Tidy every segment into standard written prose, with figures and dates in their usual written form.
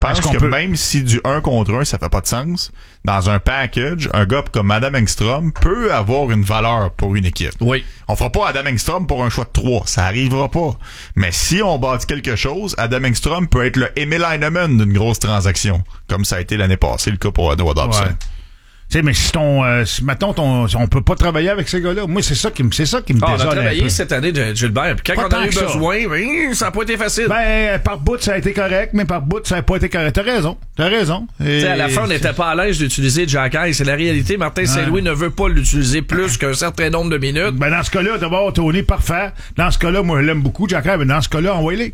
pense que même si du 1 contre 1, ça fait pas de sens, dans un package, un gars comme Adam Engstrom peut avoir une valeur pour une équipe. Oui. On fera pas Adam Engstrom pour un choix de 3. Ça arrivera pas. Mais si on bâtit quelque chose, Adam Engstrom peut être le Emil Heinemann d'une grosse transaction. Comme ça a été l'année passée, le cas pour Noah Dobson. Ouais. Tu sais, mais si mettons, on peut pas travailler avec ces gars-là. Moi, c'est ça qui me désole on a un peu. travaillé cette année de Gilbert. Puis quand Pas on a eu besoin, ça n'a pas été facile. Ben, par bout, ça a été correct, mais par bout, ça n'a pas été correct. T'as raison. Et à la fin, on n'était pas à l'aise d'utiliser Jack High. C'est la réalité. Martin Saint-Louis ne veut pas l'utiliser plus qu'un certain nombre de minutes. Ben, dans ce cas-là, d'abord, Tony, parfait. Dans ce cas-là, moi, je l'aime beaucoup, Jack High, mais dans ce cas-là, envoyez-les.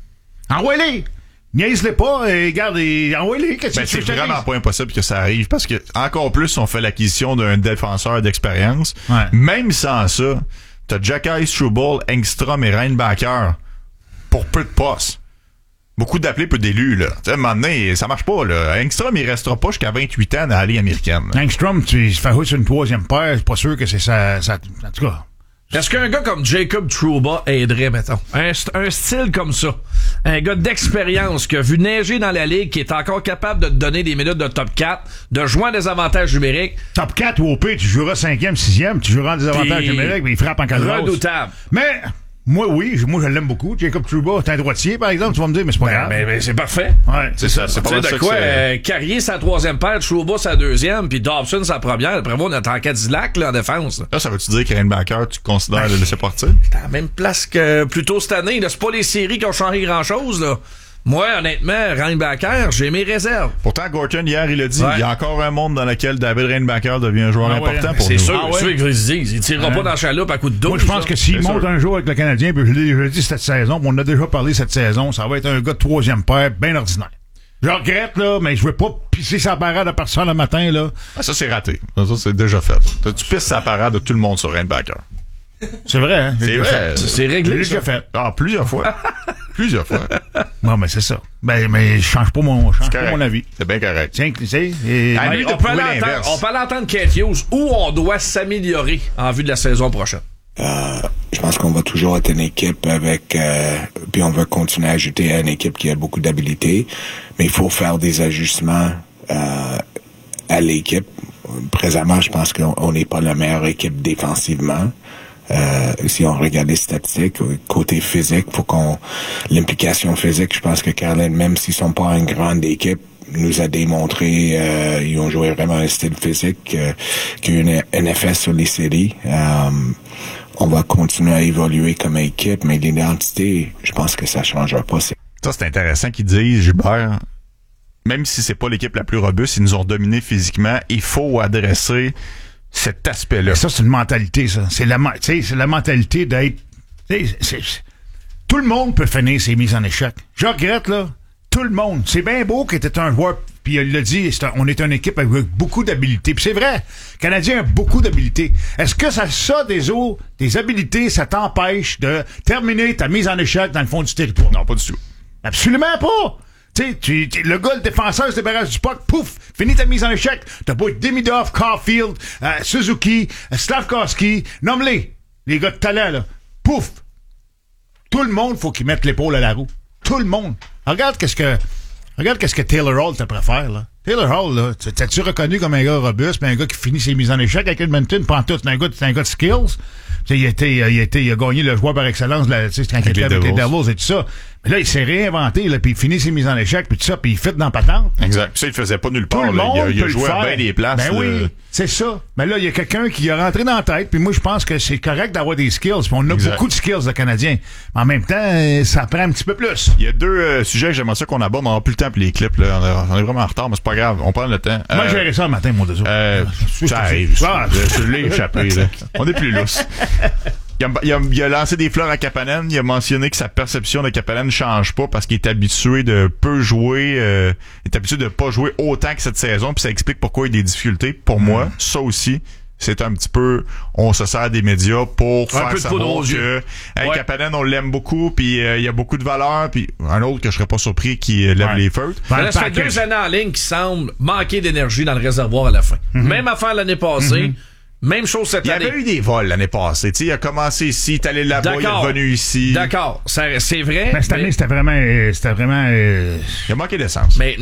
Niaise-les pas, et regarde, envoyez-les. C'est vraiment pas impossible que ça arrive, parce que, encore plus, on fait l'acquisition d'un défenseur d'expérience. Ouais. Même sans ça, t'as Jacky Struble, Engstrom et Reinbacher pour peu de postes. Beaucoup d'appelés, peu d'élus, là. Tu sais, à un moment donné, ça marche pas, là. Engstrom, il restera pas jusqu'à 28 ans dans la Ligue américaine. Engstrom, tu fais sur une troisième paire, c'est pas sûr que c'est ça, en tout cas. Est-ce qu'un gars comme Jacob Trouba aiderait, mettons? Un style comme ça. Un gars d'expérience qui a vu neiger dans la ligue, qui est encore capable de te donner des minutes de top 4, de joindre des avantages numériques. Top 4 ou au pire, tu joueras 5e, 6e, tu joueras des avantages numériques, mais il frappe en cadre. Redoutable. Mais, moi, je l'aime beaucoup. Jacob Trouba, t'es un droitier, par exemple, tu vas me dire, mais c'est pas grave. Mais c'est parfait. Ouais, c'est ça. C'est pas de quoi, Carrier sa troisième paire, Trouba sa deuxième, puis Dobson sa première. Après moi, on est en Cadillac, là, en défense. Là, ça veut-tu dire que Reinbacher, tu considères le laisser partir? C'est à la même place que plus tôt cette année. Là, c'est pas les séries qui ont changé grand-chose, là. Moi, honnêtement, Reinbacher, j'ai mes réserves. Pourtant, Gorton, hier, il a dit, il y a encore un monde dans lequel David Reinbacher devient un joueur important pour nous. C'est sûr, c'est sûr qu'ils se disent. Il tirera pas dans la chaloupe à coup de 12. Moi, je pense que s'il monte un jour avec le Canadien, puis je l'ai dit cette saison, on en a déjà parlé cette saison, ça va être un gars de troisième paire, bien ordinaire. Je regrette, là, mais je veux pas pisser sa parade à personne le matin, là. Ah, ça, c'est raté. Ça, c'est déjà fait. Tu pisses sa parade de tout le monde sur Reinbacher. C'est vrai, hein? C'est vrai. C'est réglé. J'ai déjà fait. Ah, plusieurs fois. Plusieurs fois. Non, mais c'est ça. Mais je change pas mon avis. C'est bien correct. Tiens, tu sais. On peut aller entendre Kent Hughes où on doit s'améliorer en vue de la saison prochaine. Je pense qu'on va toujours être une équipe avec puis on va continuer à ajouter à une équipe qui a beaucoup d'habilité, mais il faut faire des ajustements à l'équipe. Présentement, je pense qu'on n'est pas la meilleure équipe défensivement. Si on regarde les statistiques, côté physique, l'implication physique, je pense que Caroline, même s'ils sont pas une grande équipe, nous a démontré, ils ont joué vraiment un style physique qui a eu un effet sur les séries. On va continuer à évoluer comme équipe, mais l'identité, je pense que ça changera pas. Ça, c'est intéressant qu'ils disent, Gilbert, même si c'est pas l'équipe la plus robuste, ils nous ont dominés physiquement, il faut adresser cet aspect-là. Ça, c'est une mentalité, ça. C'est la mentalité d'être... Tout le monde peut finir ses mises en échec. Je regrette, là. Tout le monde. C'est bien beau qu'il était un joueur, puis il l'a dit, on est une équipe avec beaucoup d'habilité. Puis c'est vrai, le Canadien a beaucoup d'habilité. Est-ce que des habilités, ça t'empêche de terminer ta mise en échec dans le fond du territoire? Non, pas du tout. Absolument pas! Tu sais, le gars, le défenseur, se débarrasse du puck, pouf, finis ta mise en échec. T'as pas Demidov, Caulfield, Suzuki, Slavkovski, nomme-les. Les gars de talent, là. Pouf! Tout le monde, faut qu'ils mettent l'épaule à la roue. Tout le monde. Regarde qu'est-ce que Taylor Hall te préfère, là. Taylor Hall, là, t'as-tu reconnu comme un gars robuste, mais un gars qui finit ses mises en échec avec Edmonton, pas en tout, c'est un gars de skills. Il a gagné le joueur par excellence, quand il était avec les Devils et tout ça. Mais là, il s'est réinventé, là, puis il finit ses mises en échec, puis tout ça, puis il fit dans patente. Exact. Puis ça, il faisait pas nulle part. Il a joué à bien des places. Ben oui, c'est ça. Mais là, il y a quelqu'un qui a rentré dans la tête, puis moi, je pense que c'est correct d'avoir des skills, puis on a beaucoup de skills, le Canadien. Mais en même temps, ça prend un petit peu plus. Il y a deux sujets que j'aimerais ça qu'on aborde. On n'a plus le temps pour les clips, là. On est vraiment en retard, mais c'est pas grave. On prend le temps. Moi, j'ai réussi ça le matin, mon désolé. Ça arrive. Je l'ai échappé, là. On est plus lousse. Il a lancé des fleurs à Kapanen. Il a mentionné que sa perception de Kapanen ne change pas parce qu'il est habitué de peu jouer. Il est habitué de pas jouer autant que cette saison. Puis ça explique pourquoi il y a des difficultés. Pour moi, ça aussi, c'est un petit peu... On se sert des médias pour faire savoir que Kapanen, on l'aime beaucoup. Puis il y a beaucoup de valeur. Puis un autre que je serais pas surpris qui lève les feutres. Ça fait 2 années en ligne qui semble manquer d'énergie dans le réservoir à la fin. Même affaire l'année passée. Même chose cette année. Il y avait eu des vols l'année passée. Il a commencé ici, il est allé là-bas, il est revenu ici. D'accord, c'est vrai. Mais cette année, c'était vraiment... Il a manqué d'essence. Mais